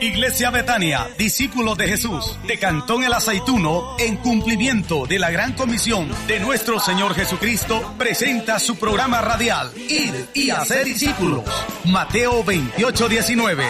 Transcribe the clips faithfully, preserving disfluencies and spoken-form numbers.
Iglesia Betania, discípulos de Jesús, de Cantón El Aceituno, en cumplimiento de la gran comisión de nuestro Señor Jesucristo, presenta su programa radial, Ir y Hacer Discípulos. Mateo veintiocho diecinueve.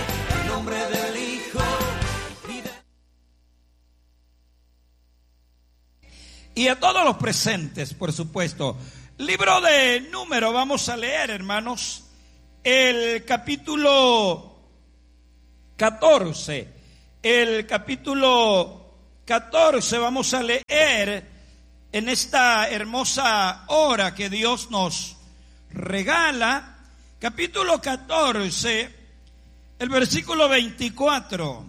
Y a todos los presentes, por supuesto. Libro de Números, vamos a leer, hermanos, el capítulo catorce. El capítulo catorce vamos a leer en esta hermosa hora que Dios nos regala. Capítulo catorce, el versículo veinticuatro.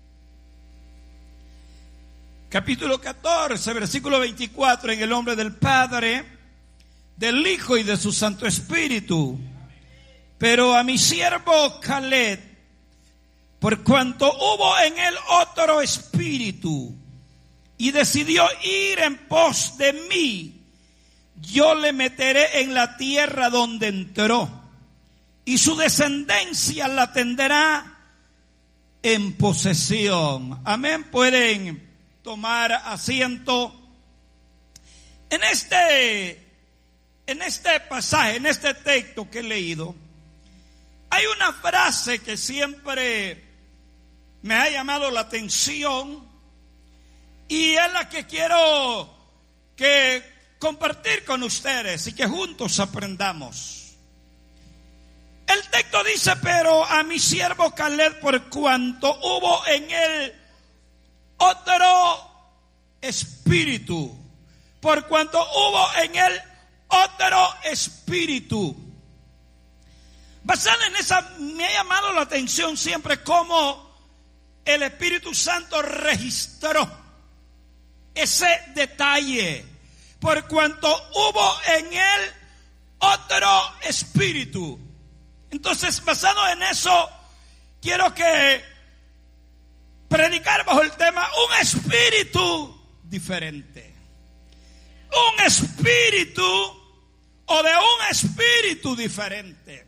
Capítulo catorce, versículo veinticuatro, en el nombre del Padre, del Hijo y de su Santo Espíritu. Pero a mi siervo Caleb, por cuanto hubo en él otro espíritu y decidió ir en pos de mí, yo le meteré en la tierra donde entró, y su descendencia la tendrá en posesión. Amén. Pueden tomar asiento. En este, en este pasaje, en este texto que he leído, hay una frase que siempre me ha llamado la atención y es la que quiero que compartir con ustedes y que juntos aprendamos. El texto dice: pero a mi siervo Caleb, por cuanto hubo en él otro espíritu, por cuanto hubo en él otro espíritu. Basado en esa, me ha llamado la atención siempre cómo el Espíritu Santo registró ese detalle. Por cuanto hubo en él otro espíritu. Entonces, basado en eso, quiero que predicar bajo el tema un espíritu diferente. Un espíritu o de un espíritu diferente.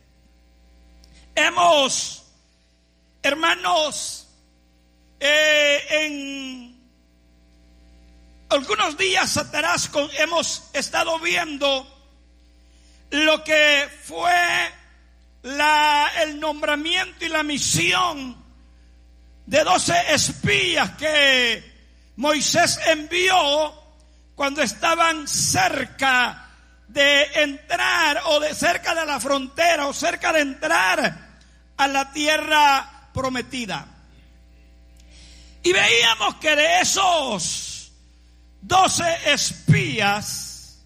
Hemos, hermanos, eh, en algunos días atrás con, hemos estado viendo lo que fue la, el nombramiento y la misión de doce espías que Moisés envió cuando estaban cerca de entrar o de cerca de la frontera o cerca de entrar a la tierra prometida. Y veíamos que de esos doce espías,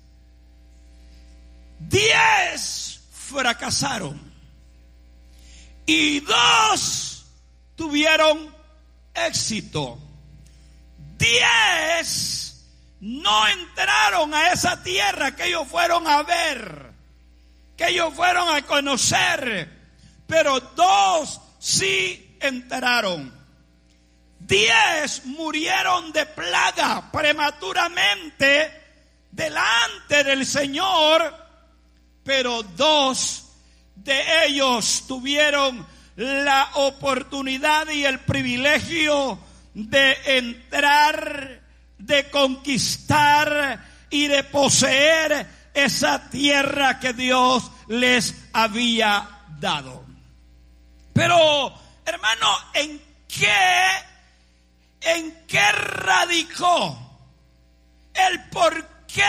diez fracasaron y dos tuvieron éxito. Diez no entraron a esa tierra que ellos fueron a ver, que ellos fueron a conocer, pero dos sí entraron. Diez murieron de plaga prematuramente delante del Señor, pero dos de ellos tuvieron la oportunidad y el privilegio de entrar, de conquistar y de poseer esa tierra que Dios les había dado. Pero, hermano, ¿en qué, en qué radicó el por qué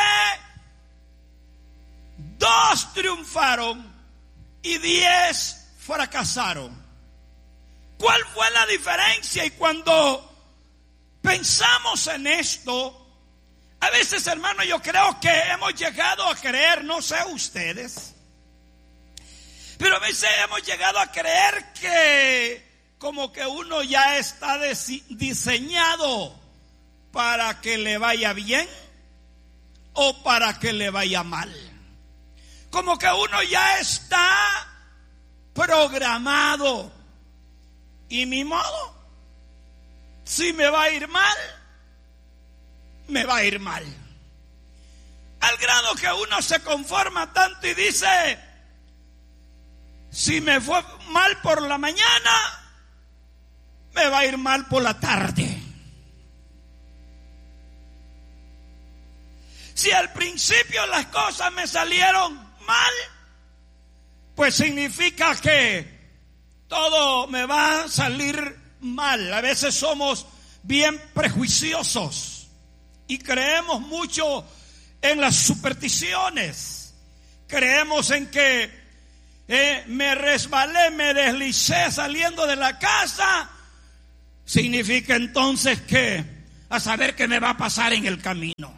dos triunfaron y diez fracasaron? ¿Cuál fue la diferencia? Y cuando pensamos en esto, a veces, hermano, yo creo que hemos llegado a creer, no sé ustedes, pero a veces hemos llegado a creer que como que uno ya está diseñado para que le vaya bien o para que le vaya mal. Como que uno ya está programado. Y mi modo, si me va a ir mal, me va a ir mal. Al grado que uno se conforma tanto y dice: si me fue mal por la mañana, me va a ir mal por la tarde. Si al principio las cosas me salieron mal, pues significa que todo me va a salir mal. A veces somos bien prejuiciosos y creemos mucho en las supersticiones. Creemos en que eh, me resbalé, me deslicé saliendo de la casa, significa entonces que a saber qué me va a pasar en el camino.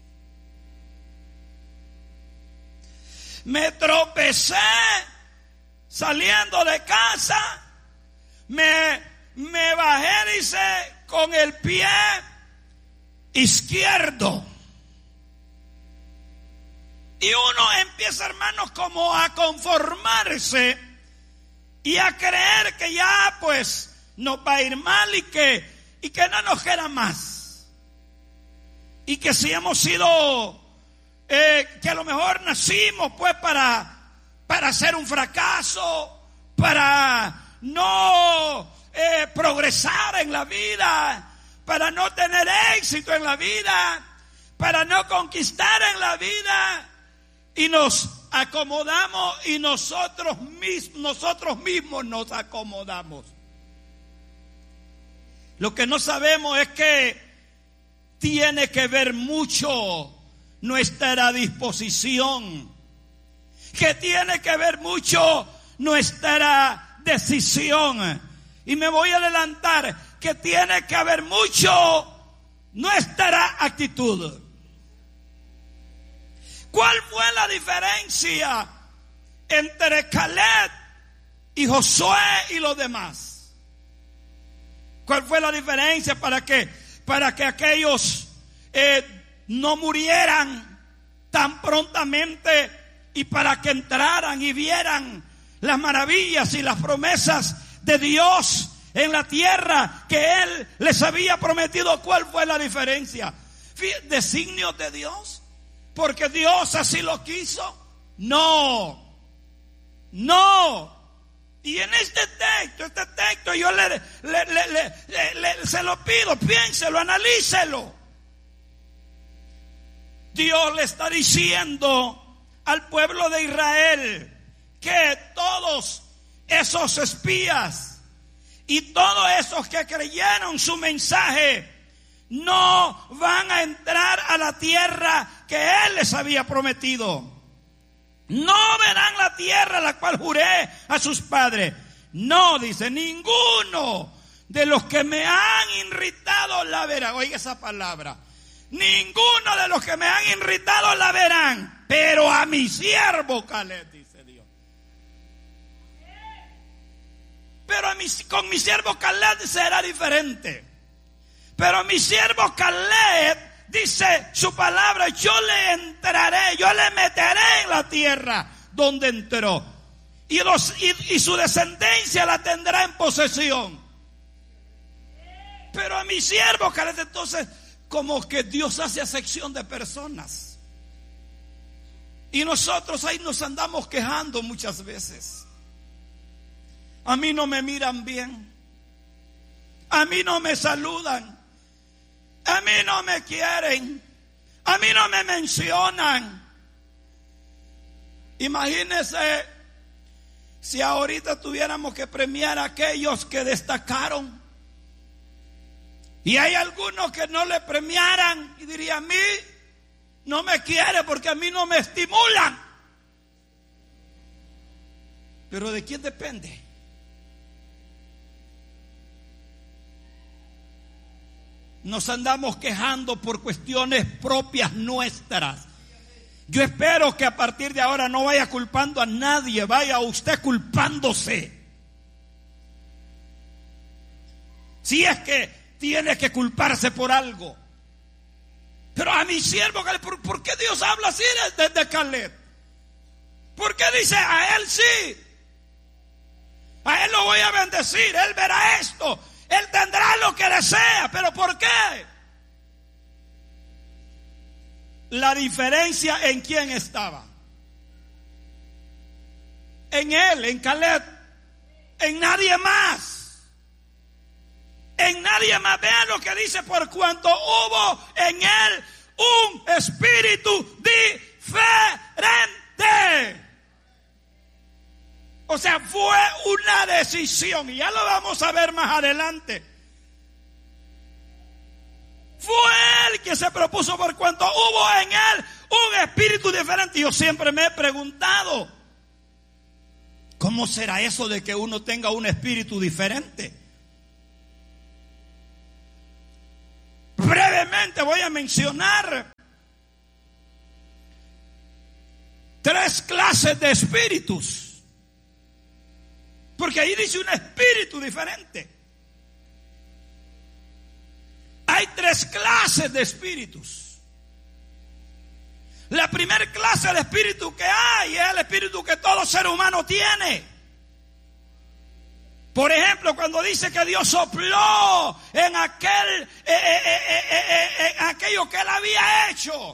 Me tropecé saliendo de casa, me, me bajé, dice, con el pie izquierdo. Y uno empieza, hermanos, como a conformarse y a creer que ya pues nos va a ir mal y que, y que no nos queda más. Y que si hemos sido, eh, que a lo mejor nacimos pues para, para ser un fracaso, para no eh, progresar en la vida, para no tener éxito en la vida, para no conquistar en la vida. Y nos acomodamos y nosotros mismos, nosotros mismos nos acomodamos. Lo que no sabemos es que tiene que ver mucho nuestra disposición, que tiene que ver mucho nuestra decisión. Y me voy a adelantar, que tiene que ver mucho nuestra actitud. ¿Cuál fue la diferencia entre Caleb y Josué y los demás? ¿Cuál fue la diferencia para que, para que aquellos eh, no murieran tan prontamente y para que entraran y vieran las maravillas y las promesas de Dios en la tierra que Él les había prometido? ¿Cuál fue la diferencia? ¿Designios de Dios? ¿Porque Dios así lo quiso? No, no. Y en este texto, este texto yo le, le, le, le, le, le se lo pido, piénselo, analícelo. Dios le está diciendo al pueblo de Israel que todos esos espías y todos esos que creyeron su mensaje no van a entrar a la tierra que Él les había prometido. No verán la tierra la cual juré a sus padres. No, dice, ninguno de los que me han irritado la verán. Oiga esa palabra. Ninguno de los que me han irritado la verán, pero a mi siervo Caleb, dice Dios. Pero a mi, con mi siervo Caleb será diferente. Pero a mi siervo Caleb, dice su palabra, yo le entraré, yo le meteré en la tierra donde entró. Y, los, y, y su descendencia la tendrá en posesión. Pero a mi siervo Caleb, entonces, como que Dios hace acepción de personas. Y nosotros ahí nos andamos quejando muchas veces. A mí no me miran bien. A mí no me saludan. A mí no me quieren. A mí no me mencionan. Imagínense si ahorita tuviéramos que premiar a aquellos que destacaron. Y hay algunos que no le premiaran y diría, a mí no me quiere porque a mí no me estimulan. Pero ¿de quién depende? Nos andamos quejando por cuestiones propias nuestras. Yo espero que a partir de ahora no vaya culpando a nadie, vaya usted culpándose. Si es que tiene que culparse por algo. Pero a mi siervo Caleb, ¿por, ¿por qué Dios habla así desde Caleb? ¿Por qué dice a él sí? A él lo voy a bendecir, él verá esto. Él tendrá lo que desea, pero ¿por qué? La diferencia en quién estaba. En él, en Caleb, en nadie más. nadie más. Vean lo que dice: por cuanto hubo en él un espíritu diferente. O sea, fue una decisión, y ya lo vamos a ver más adelante. Fue él que se propuso, por cuanto hubo en él un espíritu diferente. Yo siempre me he preguntado, ¿cómo será eso de que uno tenga un espíritu diferente? Brevemente voy a mencionar tres clases de espíritus. Porque ahí dice un espíritu diferente. Hay tres clases de espíritus. La primera clase de espíritu que hay es el espíritu que todo ser humano tiene. Por ejemplo, cuando dice que Dios sopló en aquel, eh, eh, eh, eh, eh, en aquello que él había hecho,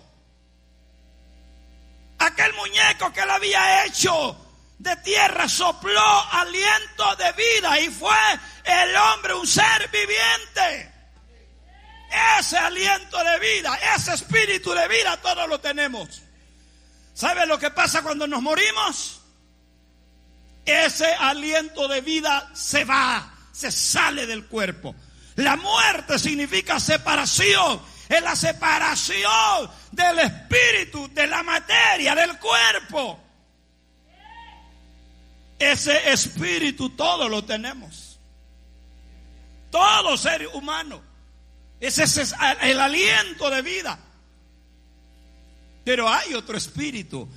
aquel muñeco que él había hecho de tierra, sopló aliento de vida y fue el hombre un ser viviente. Ese aliento de vida, ese espíritu de vida, todos lo tenemos. ¿Sabe lo que pasa cuando nos morimos? Ese aliento de vida se va, se sale del cuerpo. La muerte significa separación. Es la separación del espíritu, de la materia, del cuerpo. Ese espíritu todo lo tenemos. Todo ser humano. Ese es el aliento de vida. Pero hay otro espíritu.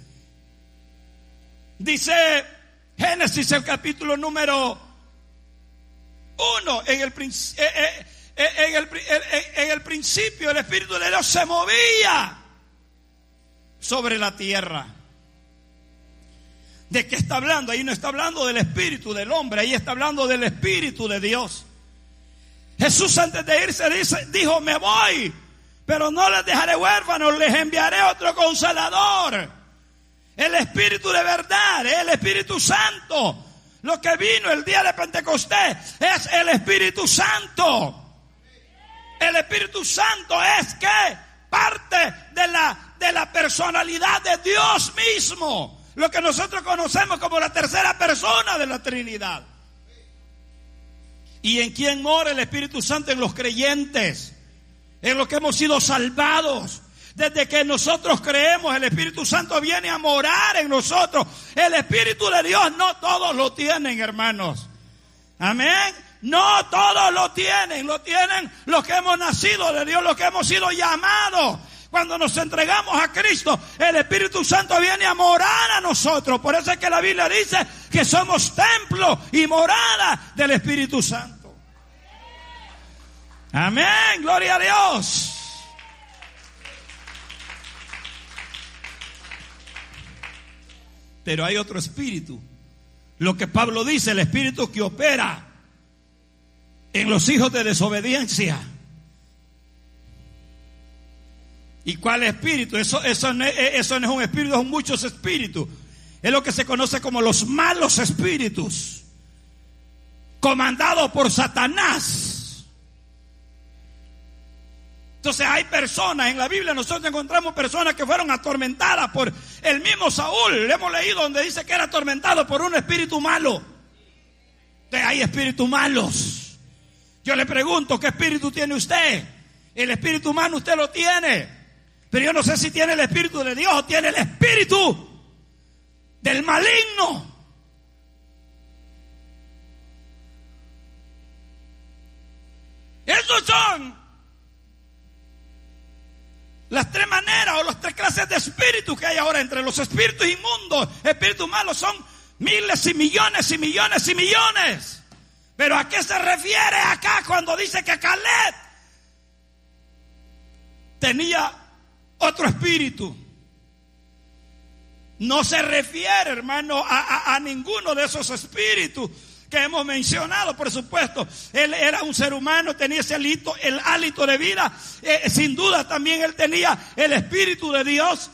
Dice Génesis, el capítulo número uno, en el, en, el, en el principio el Espíritu de Dios se movía sobre la tierra. ¿De qué está hablando? Ahí no está hablando del espíritu del hombre, ahí está hablando del Espíritu de Dios. Jesús, antes de irse, dice, dijo: me voy, pero no les dejaré huérfanos, les enviaré otro Consolador. El Espíritu de verdad, el Espíritu Santo. Lo que vino el día de Pentecostés es el Espíritu Santo. El Espíritu Santo es que parte de la, de la personalidad de Dios mismo. Lo que nosotros conocemos como la tercera persona de la Trinidad. ¿Y en quién mora el Espíritu Santo? En los creyentes, en los que hemos sido salvados. Desde que nosotros creemos, el Espíritu Santo viene a morar en nosotros. El Espíritu de Dios no todos lo tienen, hermanos. Amén. No todos lo tienen. Lo tienen los que hemos nacido de Dios, los que hemos sido llamados. Cuando nos entregamos a Cristo, el Espíritu Santo viene a morar a nosotros. Por eso es que la Biblia dice que somos templo y morada del Espíritu Santo. Amén, gloria a Dios. Pero hay otro espíritu. Lo que Pablo dice, el espíritu que opera en los hijos de desobediencia. ¿Y cuál espíritu? Eso, eso, no, eso no es un espíritu, son muchos espíritus. Es lo que se conoce como los malos espíritus, comandados por Satanás. Entonces hay personas, en la Biblia nosotros encontramos personas que fueron atormentadas por el mismo Saúl. Le hemos leído donde dice que era atormentado por un espíritu malo. Entonces hay espíritus malos. Yo le pregunto, ¿qué espíritu tiene usted? El espíritu humano usted lo tiene. Pero yo no sé si tiene el espíritu de Dios o tiene el espíritu del maligno. Esos son las tres maneras o las tres clases de espíritus que hay ahora. Entre los espíritus inmundos, espíritus malos, son miles y millones y millones y millones. Pero ¿a qué se refiere acá cuando dice que Caleb tenía otro espíritu? No se refiere, hermano, a, a, a ninguno de esos espíritus que hemos mencionado. Por supuesto, él era un ser humano, tenía ese hálito, el hálito de vida. Eh, sin duda también él tenía el Espíritu de Dios.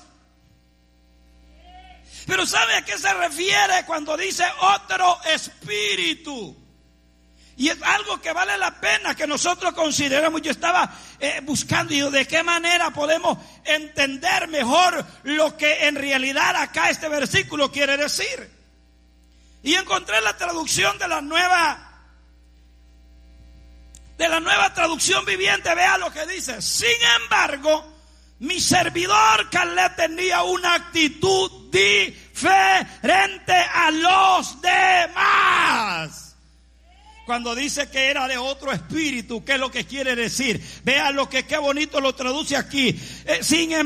Pero ¿sabe a qué se refiere cuando dice otro espíritu? Y es algo que vale la pena que nosotros consideremos. Yo estaba eh, buscando y digo, ¿de qué manera podemos entender mejor lo que en realidad acá este versículo quiere decir? Y encontré la traducción de la nueva de la nueva traducción viviente. Vea lo que dice: sin embargo, mi servidor Caleb tenía una actitud diferente a los demás. Cuando dice que era de otro espíritu, ¿qué es lo que quiere decir? Vea lo que qué bonito lo traduce aquí. Eh, sin embargo,